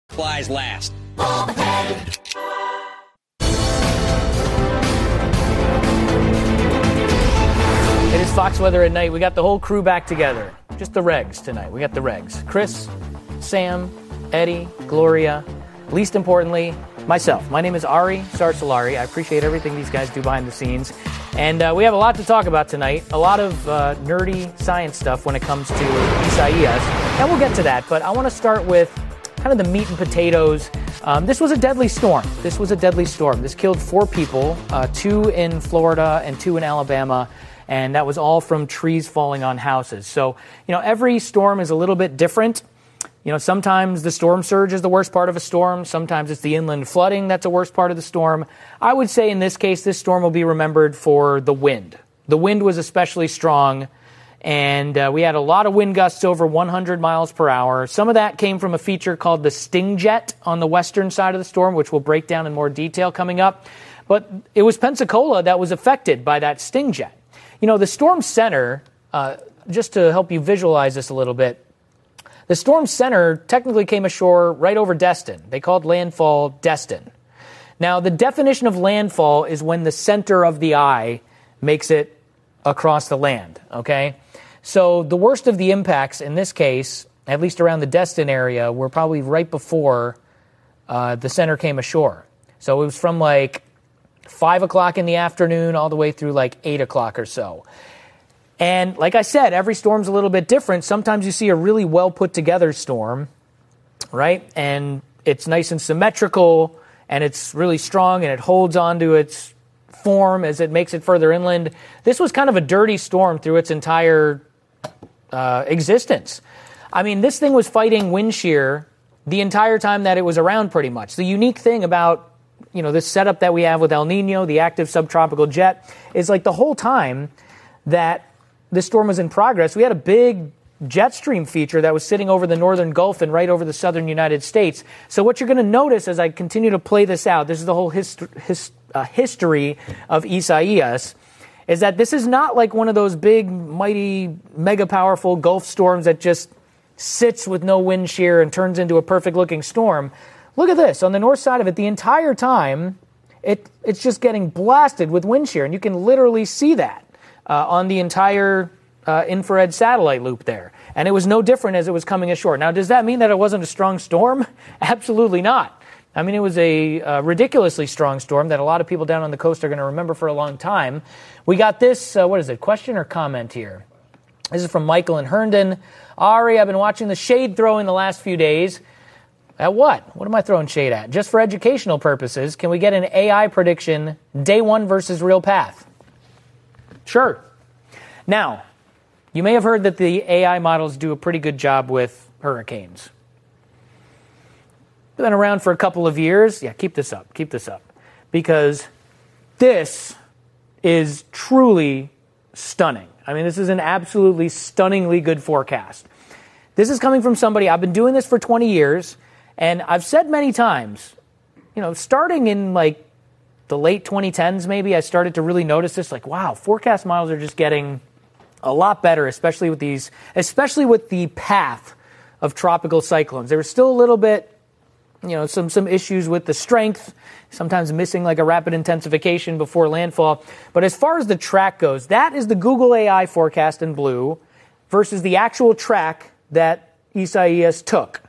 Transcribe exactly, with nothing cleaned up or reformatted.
Flies last. It is Fox Weather at Night. We got the whole crew back together. Just the regs tonight. We got the regs. Chris, Sam, Eddie, Gloria. Least importantly, myself. My name is Ari Sarsolari. I appreciate everything these guys do behind the scenes. And uh, we have a lot to talk about tonight. A lot of uh, nerdy science stuff when it comes to Isaias. And we'll get to that. But I want to start with kind of the meat and potatoes. Um, this was a deadly storm. This was a deadly storm. This killed four people, uh, two in Florida and two in Alabama. And that was all from trees falling on houses. So, you know, every storm is a little bit different. You know, sometimes the storm surge is the worst part of a storm. Sometimes it's the inland flooding that's the worst part of the storm. I would say in this case, this storm will be remembered for the wind. The wind was especially strong, and uh, we had a lot of wind gusts over one hundred miles per hour. Some of that came from a feature called the Sting Jet on the western side of the storm, which we'll break down in more detail coming up. But it was Pensacola that was affected by that Sting Jet. You know, the storm center, uh, just to help you visualize this a little bit, the storm center technically came ashore right over Destin. They called landfall Destin. Now, the definition of landfall is when the center of the eye makes it across the land, okay? So the worst of the impacts in this case, at least around the Destin area, were probably right before uh, the center came ashore. So it was from like five o'clock in the afternoon all the way through like eight o'clock or so. And like I said, every storm's a little bit different. Sometimes you see a really well put together storm, right? And it's nice and symmetrical, and it's really strong, and it holds on to its form as it makes it further inland. This was kind of a dirty storm through its entire uh, existence. I mean, this thing was fighting wind shear the entire time that it was around pretty much. The unique thing about, you know, this setup that we have with El Nino, the active subtropical jet, is like the whole time that this storm was in progress, we had a big jet stream feature that was sitting over the northern Gulf and right over the southern United States. So what you're going to notice as I continue to play this out, this is the whole hist- his, uh, history of Isaias, is that this is not like one of those big, mighty, mega powerful Gulf storms that just sits with no wind shear and turns into a perfect-looking storm. Look at this. On the north side of it, the entire time, it it's just getting blasted with wind shear, and you can literally see that Uh, on the entire uh, infrared satellite loop there. And it was no different as it was coming ashore. Now, does that mean that it wasn't a strong storm? Absolutely not. I mean, it was a uh, ridiculously strong storm that a lot of people down on the coast are going to remember for a long time. We got this, uh, what is it, question or comment here? This is from Michael in Herndon. Ari, I've been watching the shade throw in the last few days. At what? What am I throwing shade at? Just for educational purposes, can we get an A I prediction, day one versus real path? Sure. Now, you may have heard that the A I models do a pretty good job with hurricanes. They've been around for a couple of years. Yeah, keep this up. Keep this up. Because this is truly stunning. I mean, this is an absolutely stunningly good forecast. This is coming from somebody, I've been doing this for twenty years, and I've said many times, you know, starting in like the late twenty tens maybe, I started to really notice this, like, wow, forecast models are just getting a lot better, especially with these, especially with the path of tropical cyclones. There was still a little bit, you know, some, some issues with the strength, sometimes missing like a rapid intensification before landfall. But as far as the track goes, that is the Google A I forecast in blue versus the actual track that Isaias took.